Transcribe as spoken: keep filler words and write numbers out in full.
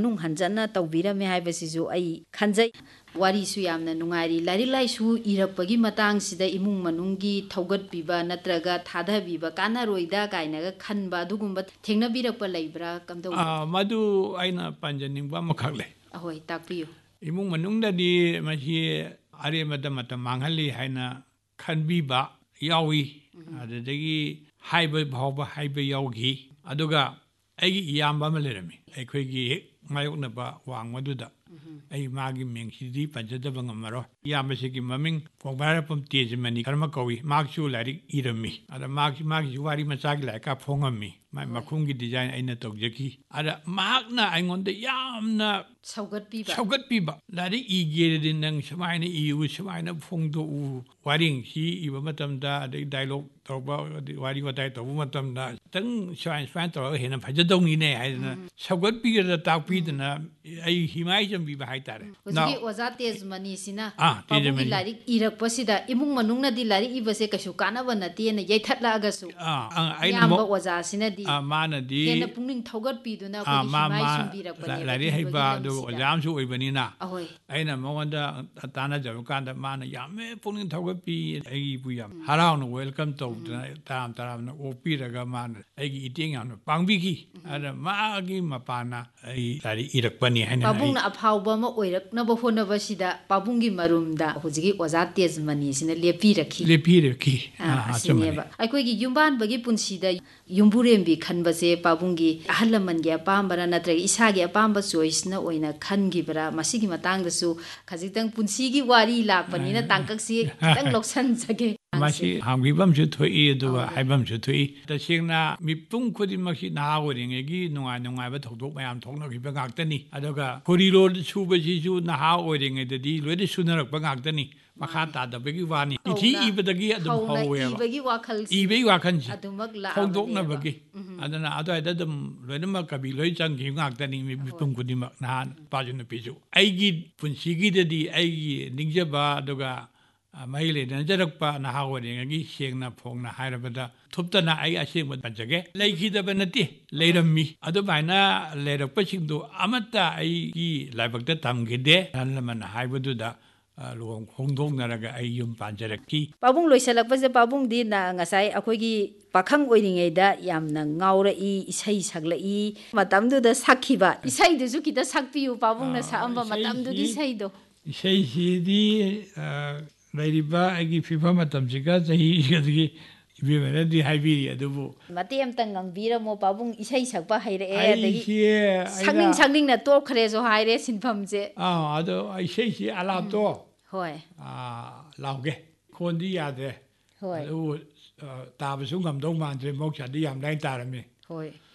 ꯅꯨꯡ ꯍꯟꯖꯟꯅ ꯇꯧꯕꯤꯔꯝꯃꯦ ꯍꯥꯏꯕꯁꯤꯁꯨ ꯑꯩ ꯈꯟꯖꯩ ꯋꯥꯔꯤꯁꯨ ꯌꯥꯝꯅ ꯅꯨꯡꯉꯥꯏꯔꯤ ꯂꯥꯏꯔꯤꯛ ꯂꯥꯏꯁꯨ ꯏꯔꯛꯄꯒꯤ ꯃꯇꯥꯡꯁꯤꯗ ꯏꯃꯨꯡ ꯃꯅꯨꯡꯒꯤ ꯊꯧꯒꯠꯄꯤꯕ ꯅꯠꯇ꯭ꯔꯒ ꯊꯥꯗꯕꯤꯕ ꯀꯥꯟꯅꯔꯣꯏꯗ ꯀꯥꯏꯅꯒ ꯈꯟꯕ ꯑꯗꯨꯒꯨꯝꯕ ꯊꯦꯡꯅꯕꯤꯔꯛꯄ ꯂꯩꯕ꯭ꯔꯥ ꯀꯝꯗꯧꯕ ꯃꯗꯨ ꯑꯩꯅ ꯄꯟꯖꯅꯤꯡꯕ ꯑꯃꯈꯛ ꯂꯩ ꯑꯍꯣꯏ ꯇꯥꯛꯄꯤꯌꯨ ꯏꯃꯨꯡ ꯃꯅꯨꯡꯗꯗꯤ ꯃꯁꯤ ꯑꯔꯦꯝꯕꯗ ꯃꯇꯝ ꯃꯥꯡꯍꯜꯂꯤ ꯍꯥꯏꯅ ꯈꯟꯕꯤꯕ ꯌꯥꯎꯏ ꯑꯗꯨꯗꯒꯤ ꯍꯥꯏꯕ ꯐꯥꯎꯕ ꯍꯥꯏꯕ ꯌꯥꯎꯈꯤ ꯑꯗꯨꯒ ꯑꯩꯒꯤ ꯏꯌꯥꯝꯕ ꯑꯃ ꯂꯩꯔꯝꯃꯤ ꯑꯩꯈꯣꯏꯒꯤ ꯍꯦꯛ ꯃꯥꯌꯣꯛꯅꯕ ꯋꯥꯡꯃꯗꯨꯗ ꯑꯩ ꯃꯥꯒꯤ ꯃꯤꯡꯁꯤꯗꯤ ꯄꯟꯖꯗꯕ ꯉꯝꯃꯔꯣꯏ ꯏꯌꯥꯝꯕꯁꯤꯒꯤ ꯃꯃꯤꯡ ꯀꯣꯡꯕꯥꯏꯔꯄꯝ ꯇꯦꯖꯃꯅꯤ ꯀꯔꯃ ꯀꯧꯏ ꯃꯍꯥꯛꯁꯨ ꯂꯥꯏꯔꯤꯛ ꯏꯔꯝꯃꯤ ꯑꯗ ꯃꯥꯒꯤ ꯃꯥꯒꯤꯁꯨ ꯋꯥꯔꯤ ꯃꯆꯥꯒꯤ ꯂꯥꯏꯔꯤꯛꯀ ꯐꯣꯡꯉꯝꯃꯤ ꯃꯥꯏ ꯃꯈꯨꯝꯒꯤ ꯗꯤꯖꯥꯏꯟ ꯑꯩꯅ ꯇꯧꯖꯈꯤ ꯑꯗ ꯃꯍꯥꯛꯅ ꯑꯩꯉꯣꯟꯗ ꯌꯥꯝꯅ ꯁꯧꯒꯠꯄꯤꯕ ꯁꯧꯒꯠꯄꯤꯕ ꯂꯥꯏꯔꯤꯛ ꯏꯒꯦꯔꯗꯤ ꯅꯪ ꯁꯨꯃꯥꯏꯅ ꯏꯌꯨ ꯁꯨꯃꯥꯏꯅ ꯐꯣꯡꯗꯣꯛꯎ ꯋꯥꯔꯦꯡꯁꯤ ꯏꯕ ꯃꯇꯝꯗ ꯑꯗꯒꯤ ꯗꯥꯏꯂꯣꯛ ꯇꯧꯕ ꯋꯥꯔꯤ ꯋꯥꯇꯥꯏ ꯇꯧꯕ ꯃꯇꯝꯗ ꯈꯤꯇꯪ ꯁꯨꯃꯥꯏꯅ ꯁꯨꯃꯥꯏꯅ ꯇꯧꯔꯒ ꯍꯦꯟꯅ ꯐꯖꯗꯧꯅꯤꯅꯦ ꯍꯥꯏꯗꯅ ꯁꯧꯒꯠꯄꯤꯒꯗ ꯇꯥꯛꯄꯤꯗꯅ ꯑꯩ ꯍꯤꯃꯥꯏ ꯆꯝꯕꯤꯕ ꯍꯥꯏꯇꯥꯔꯦ ꯍꯧꯖꯤꯛꯀꯤ ꯑꯣꯖꯥ ꯇꯦꯖꯃꯅꯤꯁꯤꯅ ꯑꯥ ꯄꯥꯕꯨꯡꯒꯤ ꯇꯦꯖꯃꯅꯤ ꯂꯥꯏꯔꯤꯛ ꯏꯔꯛꯄꯁꯤꯗ ꯏꯃꯨꯡ ꯃꯅꯨꯡꯅꯗꯤ ꯂꯥꯏꯔꯤꯛ ꯏꯕꯁꯦ ꯀꯩꯁꯨ ꯀꯥꯟꯅꯕ ꯅꯠꯇꯦꯅ ꯌꯩꯊꯠꯂꯛꯑꯒꯁꯨ ꯏꯌꯥꯝꯕ ꯑꯣꯖꯥꯁꯤꯅꯗꯤ ꯃꯥꯅꯗꯤ ꯍꯦꯟꯅ ꯄꯨꯛꯅꯤꯡ ꯊꯧꯒꯠꯄꯤꯗꯨꯅ ꯑꯥ ꯑꯩꯈꯣꯏꯒꯤ ꯃꯥ ꯍꯤꯃꯥꯏ ꯃꯥ ꯁꯨꯝꯕꯤꯔꯛꯄꯅꯦꯕ ꯂꯥꯏꯔꯤꯛ ꯍꯩꯕ ꯏꯕꯒꯤ ꯑꯗꯨꯒ ꯂꯝꯁꯤꯗ ꯑꯣꯖꯥ ꯑꯃꯁꯨ ꯑꯣꯏꯕꯅꯤꯅ ꯑꯍꯣꯏ ꯑꯩꯅ ꯃꯉꯣꯟꯗ ꯇꯥꯟꯅꯖꯕ ꯀꯥꯟꯗ ꯃꯥꯅ ꯌꯥꯝꯅ ꯄꯨꯛꯅꯤꯡ ꯊꯧꯒꯠꯄꯤ ꯑꯩꯕꯨ ꯌꯥꯝ ꯍꯔꯥꯎꯅ ꯋꯦꯜꯀꯝ ꯇꯧꯗꯅ ꯇꯔꯥꯝ ꯇꯔꯥꯝꯅ ꯑꯣꯛꯄꯤꯔꯒ ꯃꯥꯅ ꯑꯩꯒꯤ ꯏꯇꯦꯡ ꯌꯥꯝꯅ ꯄꯥꯡꯕꯤꯈꯤ ꯑꯗ ꯃꯥꯒꯤ ꯃꯄꯥꯅ ꯑꯩ ꯂꯥꯏꯔꯤꯛ ꯏꯔꯛꯄꯅꯤ ꯍꯥꯏꯅ ꯄꯥꯕꯨꯡꯅ ꯑꯐꯥꯎꯕ ꯑꯃ ꯑꯣꯏꯔꯛꯅꯕ ꯍꯣꯠꯅꯕꯁꯤꯗ ꯄꯥꯕꯨꯡꯒꯤ ꯃꯔꯨꯝꯗ ꯍꯧꯖꯤꯛꯀꯤ ꯑꯣꯖꯥ ꯇꯦꯖꯃꯅꯤꯁꯤꯅ ꯂꯦꯞꯄꯤꯔꯛꯈꯤ ꯂꯦꯞꯄꯤꯔꯛꯈꯤ ꯑꯁꯤꯅꯦꯕ ꯑꯩꯈꯣꯏꯒꯤ ꯌꯨꯝꯕꯥꯟꯕꯒꯤ ꯄꯨꯟꯁꯤꯗ ꯌꯨꯝꯕꯨꯔꯦꯝꯕꯤ ꯈꯟꯕꯁꯦ ꯄꯥꯕꯨꯡꯒꯤ ꯑꯍꯜ ꯂꯃꯟꯒꯤ ꯑꯄꯥꯝꯕꯔ ꯅꯠꯇ꯭ꯔꯒ ꯏꯁꯥꯒꯤ ꯑꯄꯥꯝꯕ ꯆꯣꯏꯁꯅ ꯑꯣꯏꯅ ꯈꯟꯈꯤꯕꯔꯥ ꯃꯁꯤꯒꯤ ꯃꯇꯥꯡꯗꯁꯨ ꯈꯖꯤꯛꯇꯪ ꯄꯨꯟꯁꯤꯒꯤ ꯋꯥꯔꯤ ꯂꯥꯛꯄꯅꯤꯅ ꯇꯥꯡꯀꯛꯁꯤ ꯈꯤꯇꯪ ꯂꯧꯁꯟꯖꯒꯦ ꯃꯁꯤ ꯍꯥꯡꯕꯤꯐꯝꯁꯨ ꯊꯣꯛꯏ ꯑꯗꯨꯒ ꯍꯥꯏꯐꯝꯁꯨ ꯊꯣꯛꯏ ꯇꯁꯦꯡꯅ ꯃꯤꯄꯨꯝ ꯈꯨꯗꯤꯡꯃꯛꯁꯤ ꯅꯍꯥ ꯑꯣꯏꯔꯤꯉꯩꯒꯤ ꯅꯨꯡꯉꯥꯏ ꯅꯨꯡꯉꯥꯏꯕ ꯊꯧꯗꯣꯛ ꯃꯌꯥꯝ ꯊꯣꯛꯅꯈꯤꯕ ꯉꯥꯛꯇꯅꯤ ꯑꯗꯨꯒ ꯈꯣꯔꯤꯔꯣꯜ ꯁꯨꯕꯁꯤꯁꯨ ꯅꯍꯥ ꯑꯣꯏꯔꯤꯉꯩꯗꯗꯤ ꯂꯣꯏꯅ ꯁꯨꯅꯔꯛꯄꯉꯥꯛꯇꯅꯤ ꯃꯈꯥ ꯇꯥꯗꯕꯒꯤ ꯋꯥꯅꯤ ꯏꯊꯤ ꯏꯕꯗꯒꯤ ꯑꯗꯨꯝ ꯍꯧꯋꯦꯕ ꯏꯕꯒꯤ ꯋꯥꯈꯜꯁꯤ ꯐꯣꯡꯗꯣꯛꯅꯕꯒꯤ ꯑꯗꯨꯅ ꯑꯗꯨꯋꯥꯏꯗ ꯑꯗꯨꯝ ꯂꯣꯏꯅꯃꯛ ꯀꯕꯤ ꯂꯣꯏ ꯆꯪꯈꯤꯕ ꯉꯥꯛꯇꯅꯤ ꯃꯤꯄꯨꯝ ꯈꯨꯗꯤꯡꯃꯛ ꯅꯍꯥ ꯅꯨꯄꯥꯁꯨ ꯅꯨꯄꯤꯁꯨ ꯑꯩꯒꯤ ꯄꯨꯟꯁꯤꯒꯤꯗꯗꯤ ꯑꯩꯒꯤ ꯅꯤꯡꯖꯕ ꯑꯗꯨꯒ ꯃꯍꯩ ꯂꯩꯅꯖꯔꯛꯄ ꯅꯍꯥ ꯑꯣꯏꯔꯤꯉꯩꯒꯤ ꯁꯦꯡꯅ ꯐꯣꯡꯅ ꯍꯥꯏꯔꯕꯗ ꯊꯨꯞꯇꯅ ꯑꯩ ꯑꯁꯦꯡꯕ ꯄꯟꯖꯒꯦ ꯂꯩꯈꯤꯗꯕ ꯅꯠꯇꯦ ꯂꯩꯔꯝꯃꯤ ꯑꯗꯨꯃꯥꯏꯅ ꯂꯩꯔꯛꯄꯁꯤꯡꯗꯨ ꯑꯃꯠꯇ ꯑꯩꯒꯤ ꯂꯥꯏꯕꯛꯇ ꯇꯝꯈꯤꯗꯦ ꯑꯍꯜ ꯂꯃꯟ ꯍꯥꯏꯕꯗꯨꯗ ꯂꯨꯍꯣꯡ ꯈꯣꯡꯗꯣꯡꯅꯔꯒ ꯑꯩ ꯌꯨꯝ ꯄꯥꯟꯖꯔꯛꯈꯤ ꯄꯥꯕꯨꯡ ꯂꯣꯏꯁꯤꯜꯂꯛꯄꯁꯦ ꯄꯥꯕꯨꯡꯗꯤ ꯉꯁꯥꯏ ꯑꯩꯈꯣꯏꯒꯤ ꯄꯥꯈꯪ ꯑꯣꯏꯔꯤꯉꯩꯗ ꯌꯥꯝꯅ ꯉꯥꯎꯔꯛꯏ ꯏꯁꯩ ꯁꯛꯂꯛꯏ ꯃꯇꯝꯗꯨꯗ ꯁꯛꯈꯤꯕ ꯏꯁꯩꯗꯨꯁꯨ ꯈꯤꯇ ꯁꯛꯄꯤꯌꯨ ꯄꯥꯕꯨꯡꯅ ꯁꯛꯑꯝꯕ ꯃꯇꯝꯗꯨꯒꯤ ꯏꯁꯩꯗꯣ ꯏꯁꯩꯁꯤꯗꯤ ꯂꯩꯔꯤꯕ ꯑꯩꯒꯤ ꯐꯤꯕꯝ ꯃꯇꯝꯁꯤꯒ ꯆꯍꯤꯒꯗꯒꯤ ꯏꯕꯦꯝꯃꯅꯗꯤ ꯍꯥꯏꯕꯤꯔꯤ ꯑꯗꯨꯕꯨ ꯃꯇꯦꯛ ꯑꯃꯇ ꯉꯪꯕꯤꯔꯝꯃꯣ ꯄꯥꯕꯨꯡ ꯏꯁꯩ ꯁꯛꯄ ꯍꯩꯔꯛꯑꯦ ꯑꯗꯒꯤ ꯑꯩꯁꯦ ꯁꯛꯅꯤꯡ ꯁꯛꯅꯤꯡꯅ ꯇꯣꯛꯈ꯭ꯔꯦꯁꯨ ꯍꯥꯏꯔꯦ ꯁꯤꯟꯐꯝꯁꯦ ꯑꯥ ꯑꯗꯣ ꯏꯁꯩꯁꯤ ꯑꯂꯥꯞꯇꯣ ꯍꯣꯏ ꯂꯥꯎꯒꯦ ꯈꯣꯟꯗꯤ ꯌꯥꯗ꯭ꯔꯦ ꯍꯣꯏ ꯑꯗꯨꯕꯨ ꯇꯥꯕꯁꯨ ꯉꯝꯗꯧ ꯃꯥꯟꯗ꯭ꯔꯦ ꯃꯍꯧꯁꯥꯗꯤ ꯌꯥꯝ ꯂꯥꯏꯅ ꯇꯥꯔꯝꯃꯤ ꯍꯣꯏ